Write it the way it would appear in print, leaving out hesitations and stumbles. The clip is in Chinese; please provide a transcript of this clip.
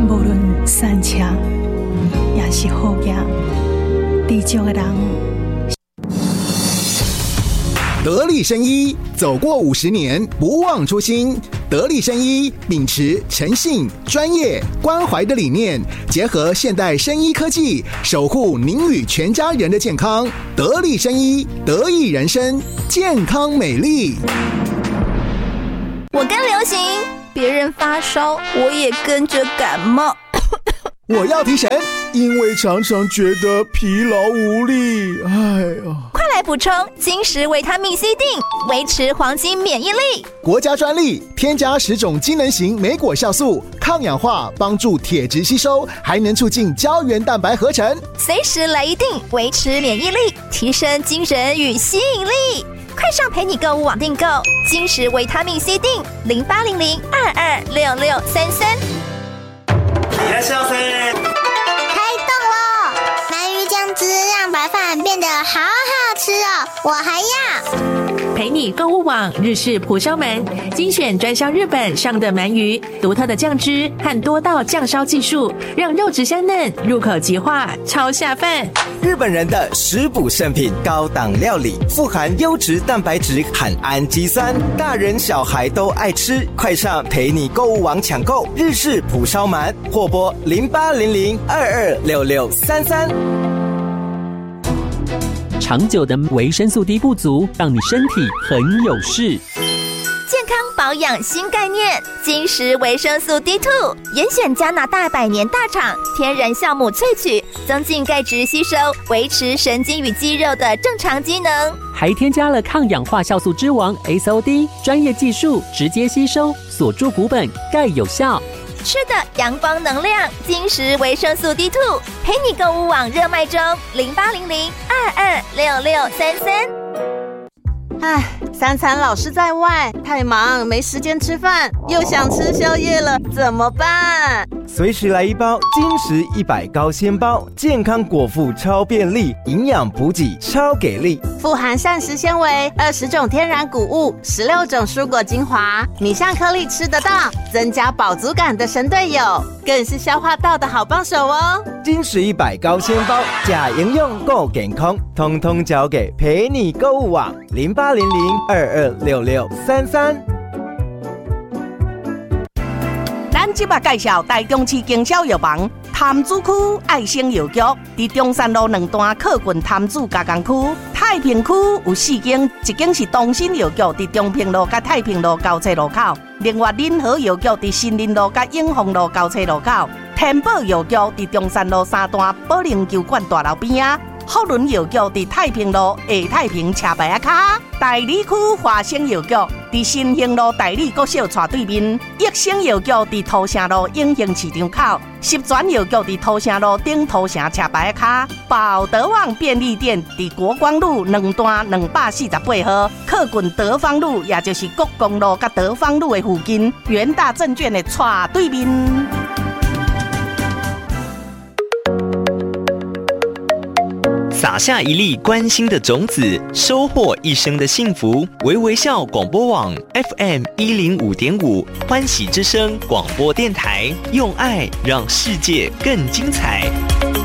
无论善车也是好业，地上的人。 得力生医，走过50年，不忘初心。得力生医秉持诚信、专业、关怀的理念，结合现代生医科技，守护您与全家人的健康。得力生医，得益人生，健康美丽。 我跟流行，别人发烧，我也跟着感冒。 我要提神， 因为常常觉得疲劳无力。哎呀！ 快来补充金石维他命 C 锭，维持黄金免疫力。 国家专利，添加10种机能型莓果酵素，抗氧化，帮助铁质吸收，还能促进胶原蛋白合成。 随时来一锭，维持免疫力，提升精神与吸引力。快上陪你购物网订购金石维他命 C 锭，0800226633。 いらっしゃいませ。 开动了！鳗鱼酱汁让白饭变得好好吃哦，我还要。 陪你购物网日式蒲烧鳗，精选专销日本上的鳗鱼，独特的酱汁和多道酱烧技术，让肉质香嫩，入口即化，超下饭。 日本人的食补圣品，高档料理，富含优质蛋白质和氨基酸，大人小孩都爱吃。快上陪你购物网抢购日式蒲烧鳗，或拨0800226633。 长久的维生素 D 不足，让你身体很有事。 健康保养新概念，金石维生素 D2， 严选加拿大100年大厂天然酵母萃取，增进钙质吸收，维持神经与肌肉的正常机能。 还添加了抗氧化酵素之王 SOD， 专业技术直接吸收，锁住骨本，钙有效。 吃的阳光能量，金石维生素 D2， 陪你购物网热卖中，0800226633。 唉，3餐老是在外，太忙没时间吃饭，又想吃宵夜了，怎么办？ 随时来一包金石100高纤包，健康果腹超便利，营养补给超给力， 富含膳食纤维、20种天然谷物、16种蔬果精华，米香颗粒吃得到，增加饱足感的神队友，更是消化道的好帮手哦。 金石100高纤包，假营养够健康，通通交给陪你购物网0800226633。 咱即摆介绍台中市经销药房潭子区爱生药局，伫中山路2段靠近潭子加工区。太平区有4间，一间是东新药局，伫中平路甲太平路交叉路口；另外仁和药局伫新林路甲永丰路交叉路口；天宝药局伫中山路3段保龄球馆大楼边啊。福伦药局伫太平路下太平车牌卡，大理区华生药局伫新兴路大理国小斜对面，益生药局伫土城路永兴市场口，十全药局伫土城路顶土城车牌卡，宝德旺便利店伫国光路2段248号，靠近德芳路，也就是国光路甲德芳路的附近，元大证券的斜对面。 撒下一粒关心的种子，收获一生的幸福。微微笑广播网 FM105.5 欢喜之声广播电台，用爱让世界更精彩。